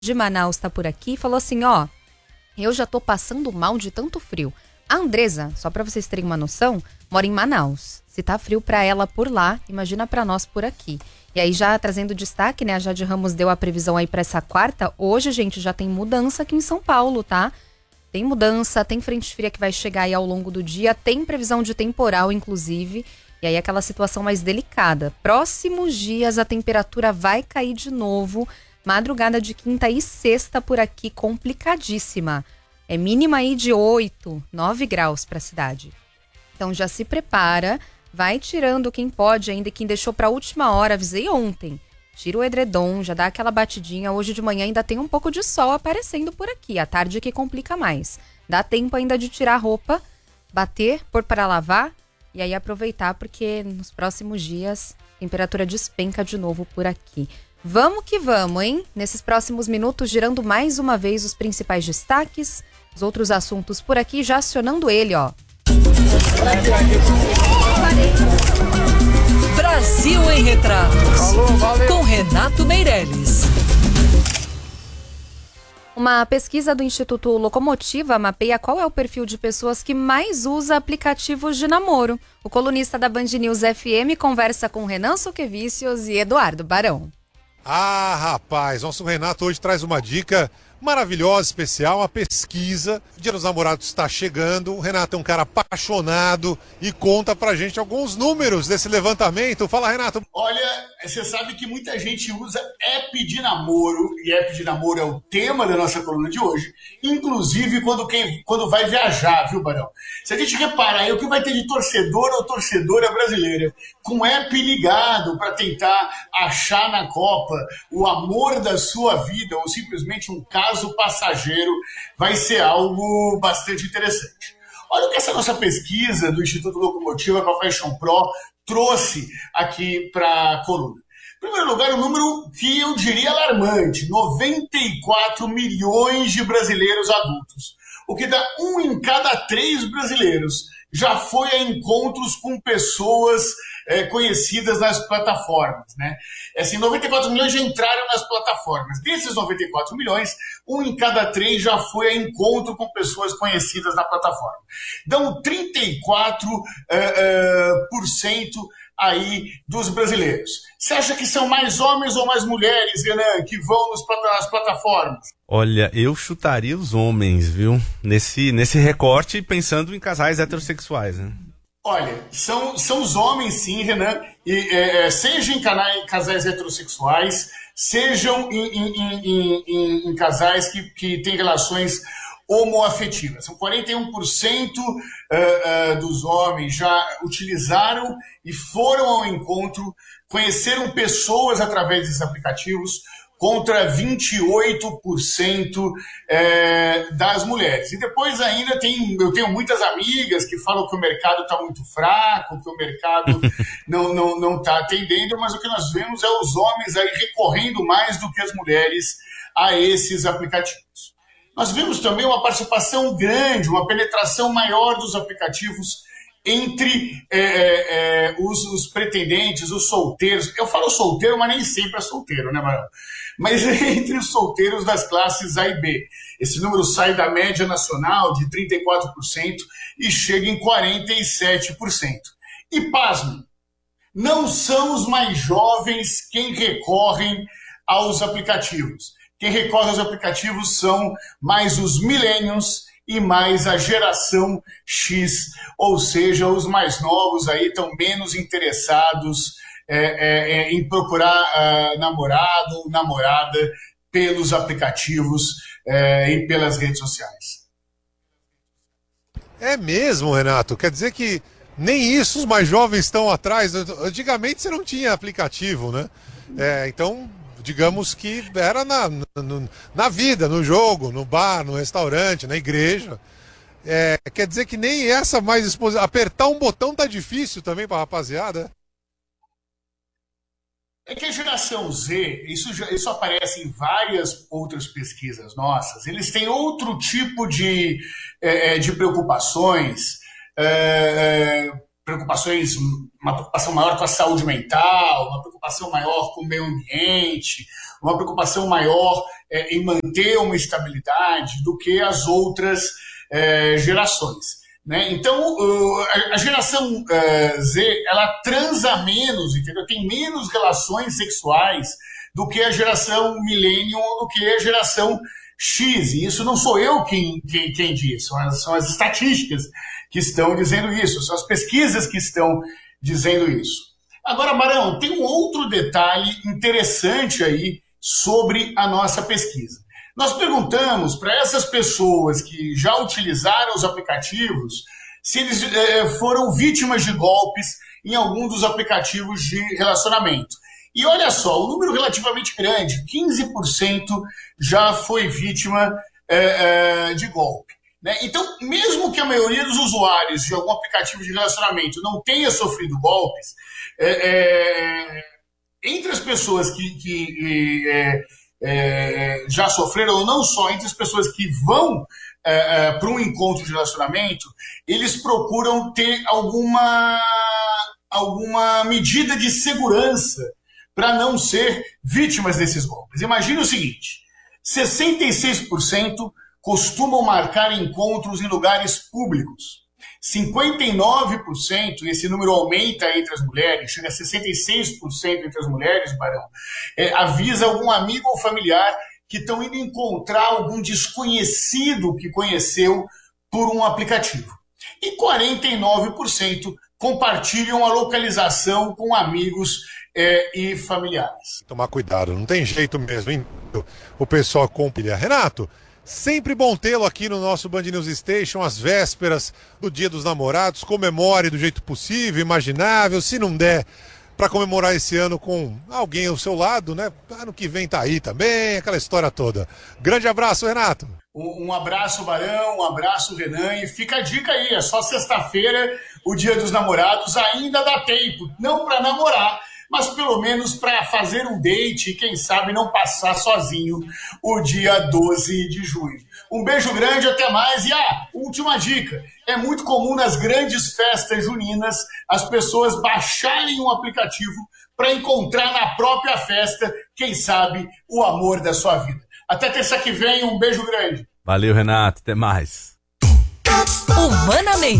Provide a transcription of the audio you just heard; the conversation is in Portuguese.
de Manaus está por aqui, falou assim, ó, eu já tô passando mal de tanto frio. A Andresa, só pra vocês terem uma noção, mora em Manaus. Se tá frio pra ela por lá, imagina pra nós por aqui. E aí já trazendo destaque, né, a Jade Ramos deu a previsão aí pra essa quarta. Hoje, gente, já tem mudança aqui em São Paulo, tá? Tem mudança, tem frente fria que vai chegar aí ao longo do dia, tem previsão de temporal, inclusive. E aí aquela situação mais delicada. Próximos dias a temperatura vai cair de novo. Madrugada de quinta e sexta por aqui, complicadíssima. É mínima aí de 8, 9 graus para a cidade. Então já se prepara, vai tirando quem pode ainda e quem deixou para a última hora, avisei ontem. Tira o edredom, já dá aquela batidinha. Hoje de manhã ainda tem um pouco de sol aparecendo por aqui. À tarde é que complica mais. Dá tempo ainda de tirar a roupa, bater, pôr para lavar e aí aproveitar porque nos próximos dias a temperatura despenca de novo por aqui. Vamos que vamos, hein? Nesses próximos minutos, girando mais uma vez os principais destaques, os outros assuntos por aqui, já acionando ele, ó. Brasil em Retratos. Alô, valeu. Com Renato Meirelles. Uma pesquisa do Instituto Locomotiva mapeia qual é o perfil de pessoas que mais usa aplicativos de namoro. O colunista da Band News FM conversa com Renan Soquevicius e Eduardo Barão. Ah, rapaz, nosso Renato hoje traz uma dica maravilhosa, especial, uma pesquisa. O Dia dos Namorados está chegando. O Renato é um cara apaixonado e conta pra gente alguns números desse levantamento. Fala, Renato. Olha, você sabe que muita gente usa app de namoro, e app de namoro é o tema da nossa coluna de hoje, inclusive quando vai viajar, viu, Barão? Se a gente reparar aí, o que vai ter de torcedor ou torcedora brasileira com app ligado para tentar achar na Copa o amor da sua vida ou simplesmente um caso passageiro, vai ser algo bastante interessante. Olha o que essa nossa pesquisa do Instituto Locomotiva com a Fashion Pro trouxe aqui para a coluna. Em primeiro lugar, um número que eu diria alarmante, 94 milhões de brasileiros adultos, o que dá 1 em cada 3 brasileiros já foi a encontros com pessoas conhecidas nas plataformas, né? Assim, 94 milhões já entraram nas plataformas. Desses 94 milhões, 1 em cada 3 já foi a encontro com pessoas conhecidas na plataforma. Dão 34% aí dos brasileiros. Você acha que são mais homens ou mais mulheres, Renan, que vão nas plataformas? Olha, eu chutaria os homens, viu? Nesse recorte, pensando em casais heterossexuais, né? Olha, são os homens, sim, Renan, seja em casais heterossexuais, sejam em casais que têm relações homoafetivas. São 41% dos homens já utilizaram e foram ao encontro, conheceram pessoas através desses aplicativos, contra 28% das mulheres. E depois ainda eu tenho muitas amigas que falam que o mercado está muito fraco, que o mercado não está atendendo, mas o que nós vemos é os homens aí recorrendo mais do que as mulheres a esses aplicativos. Nós vimos também uma participação grande, uma penetração maior dos aplicativos entre os pretendentes, os solteiros. Eu falo solteiro, mas nem sempre é solteiro, né, Marão? Mas entre os solteiros das classes A e B. Esse número sai da média nacional de 34% e chega em 47%. E pasme, não são os mais jovens quem recorrem aos aplicativos. Quem recorre aos aplicativos são mais os millennials e mais a geração X, ou seja, os mais novos aí estão menos interessados em procurar namorado ou namorada pelos aplicativos e pelas redes sociais. É mesmo, Renato? Quer dizer que nem isso os mais jovens estão atrás? Antigamente você não tinha aplicativo, né? Então, digamos que era na vida, no jogo, no bar, no restaurante, na igreja. Quer dizer que nem essa mais exposição. Apertar um botão tá difícil também pra rapaziada. É que a geração Z, isso aparece em várias outras pesquisas nossas, eles têm outro tipo de preocupações, uma preocupação maior com a saúde mental, uma preocupação maior com o meio ambiente, uma preocupação maior em manter uma estabilidade do que as outras gerações. Né? Então, a geração Z, ela transa menos, entendeu? Tem menos relações sexuais do que a geração Millennium ou do que a geração X. E isso não sou eu quem diz, são as estatísticas que estão dizendo isso, são as pesquisas que estão dizendo isso. Agora, Barão, tem um outro detalhe interessante aí sobre a nossa pesquisa. Nós perguntamos para essas pessoas que já utilizaram os aplicativos se eles foram vítimas de golpes em algum dos aplicativos de relacionamento. E olha só, um número relativamente grande, 15% já foi vítima de golpe. Né? Então, mesmo que a maioria dos usuários de algum aplicativo de relacionamento não tenha sofrido golpes, entre as pessoas que já sofreram, ou não só, entre as pessoas que vão para um encontro de relacionamento, eles procuram ter alguma medida de segurança para não ser vítimas desses golpes. Imagine o seguinte, 66% costumam marcar encontros em lugares públicos. 59%, esse número aumenta entre as mulheres, chega a 66% entre as mulheres, Barão, avisa algum amigo ou familiar que estão indo encontrar algum desconhecido que conheceu por um aplicativo. E 49% compartilham a localização com amigos e familiares. Tomar cuidado, não tem jeito mesmo, hein? O pessoal compartilha. Renato, sempre bom tê-lo aqui no nosso Band News Station, às vésperas do Dia dos Namorados. Comemore do jeito possível, imaginável. Se não der para comemorar esse ano com alguém ao seu lado, né? Ano que vem tá aí também, aquela história toda. Grande abraço, Renato. Um abraço, Barão, um abraço, Renan, e fica a dica aí, é só sexta-feira, o Dia dos Namorados, ainda dá tempo, não para namorar, mas pelo menos para fazer um date e quem sabe não passar sozinho o dia 12 de junho. Um beijo grande, até mais. E última dica, é muito comum nas grandes festas juninas as pessoas baixarem um aplicativo para encontrar na própria festa, quem sabe, o amor da sua vida. Até terça que vem, um beijo grande. Valeu, Renato, até mais. Humanamente.